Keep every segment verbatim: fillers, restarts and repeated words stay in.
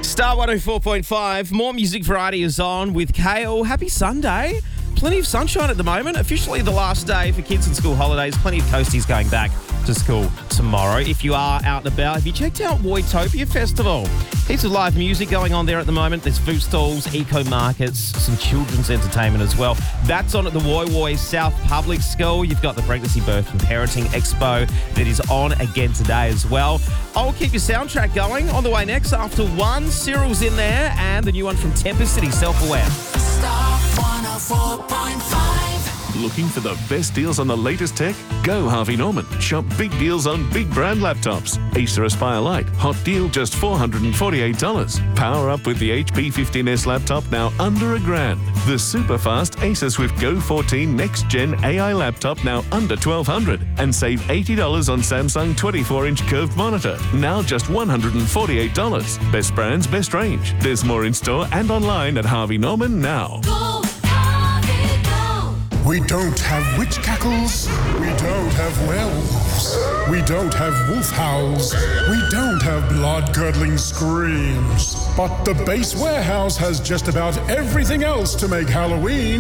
Star one oh four point five, more music variety is on with Kale. Happy Sunday. Plenty of sunshine at the moment. Officially the last day for kids in school holidays. Plenty of coasties going back to school tomorrow. If you are out and about, have you checked out Woytopia Festival? Heaps of live music going on there at the moment. There's food stalls, eco markets, some children's entertainment as well. That's on at the Woy Woy South Public School. You've got the Pregnancy, Birth and Parenting Expo that is on again today as well. I'll keep your soundtrack going. On the way next, after one, Cyril's in there and the new one from Tempest City, Self-Aware. Star one oh four point five. Looking for the best deals on the latest tech? Go Harvey Norman. Shop big deals on big brand laptops. Acer Aspire Lite, hot deal just four hundred forty-eight dollars. Power up with the H P fifteen S laptop now under a grand. The super fast Acer Swift Go fourteen Next Gen A I laptop now under twelve hundred dollars. And save eighty dollars on Samsung twenty-four inch curved monitor, now just one hundred forty-eight dollars. Best brands, best range. There's more in store and online at Harvey Norman now. Go, Harvey, go. We don't have witch cackles. We don't have werewolves. We don't have wolf howls. We don't have blood-curdling screams. But the Base Warehouse has just about everything else to make Halloween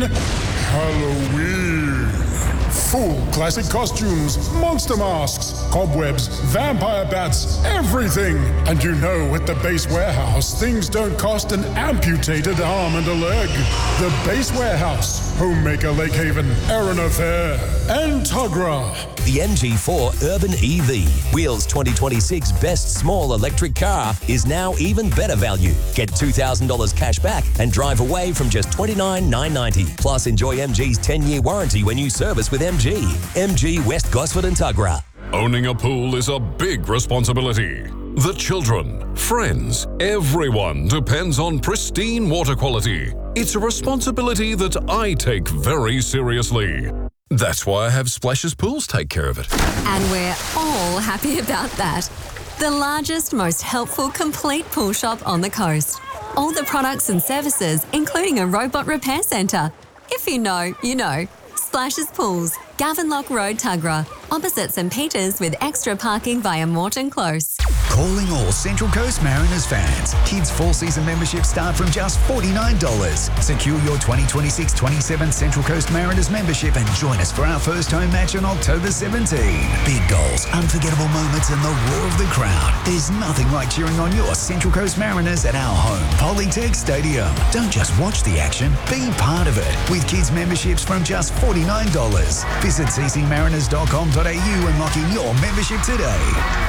Halloween. Full classic costumes, monster masks, cobwebs, vampire bats, everything. And you know, at the Base Warehouse, things don't cost an amputated arm and a leg. The Base Warehouse, Homemaker Lake Haven, Erina Fair, and Tugra. The M G four Urban E V, Wheels twenty twenty-six Best Small Electric Car, is now even better value. Get two thousand dollars cash back and drive away from just twenty-nine thousand nine hundred ninety dollars. Plus, enjoy M G's ten-year warranty when you service with M G. M G West Gosford and Tugra. Owning a pool is a big responsibility. The children, friends, everyone depends on pristine water quality. It's a responsibility that I take very seriously. That's why I have Splashes Pools take care of it. And we're all happy about that. The largest, most helpful, complete pool shop on the coast. All the products and services, including a robot repair centre. If you know, you know. Splashes Pools, Gavenlock Road, Tugra, opposite St Peters with extra parking via Morton Close. Calling all Central Coast Mariners fans. Kids' fall-season memberships start from just forty-nine dollars. Secure your twenty twenty-six twenty-seven Central Coast Mariners membership and join us for our first home match on October seventeenth. Big goals, unforgettable moments and the roar of the crowd. There's nothing like cheering on your Central Coast Mariners at our home Polytech Stadium. Don't just watch the action, be part of it. With kids' memberships from just forty-nine dollars. Visit c c mariners dot com dot a u and lock in your membership today.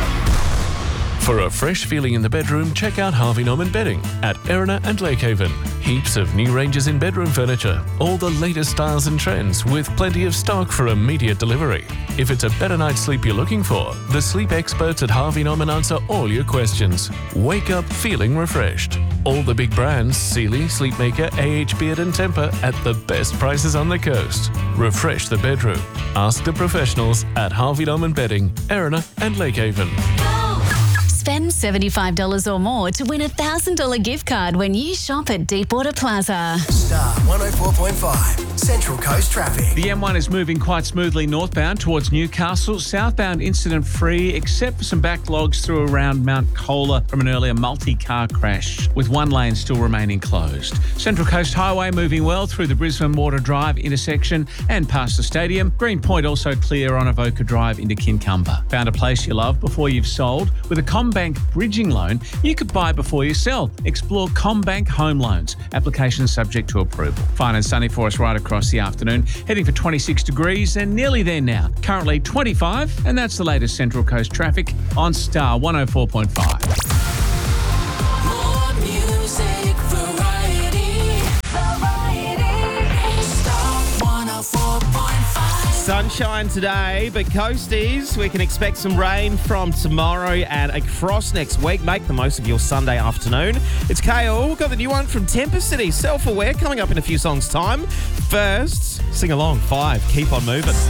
For a fresh feeling in the bedroom, check out Harvey Norman Bedding at Erina and Lake Haven. Heaps of new ranges in bedroom furniture, all the latest styles and trends with plenty of stock for immediate delivery. If it's a better night's sleep you're looking for, the sleep experts at Harvey Norman answer all your questions. Wake up feeling refreshed. All the big brands, Sealy, Sleepmaker, A H Beard and Tempur at the best prices on the coast. Refresh the bedroom. Ask the professionals at Harvey Norman Bedding, Erina and Lake Haven. Spend seventy-five dollars or more to win a one thousand dollars gift card when you shop at Deepwater Plaza. Star one oh four point five, Central Coast Traffic. The M one is moving quite smoothly northbound towards Newcastle. Southbound incident-free, except for some backlogs through around Mount Cola from an earlier multi-car crash, with one lane still remaining closed. Central Coast Highway moving well through the Brisbane Water Drive intersection and past the stadium. Green Point also clear on Avoca Drive into Kincumber. Found a place you love before you've sold? With a CommBank bridging loan, you could buy before you sell. Explore CommBank Home Loans. Application subject to approval. Fine and sunny for us right across the afternoon. Heading for twenty-six degrees and nearly there now. Currently twenty-five, and that's the latest Central Coast traffic on Star one oh four point five. More music variety. Variety. Star one oh four point five. Sunshine today, but coasties, we can expect some rain from tomorrow and across next week. Make the most of your Sunday afternoon. It's K O. We've got the new one from Tempest City, Self-Aware, coming up in a few songs' time. First, sing along. Five, keep on moving.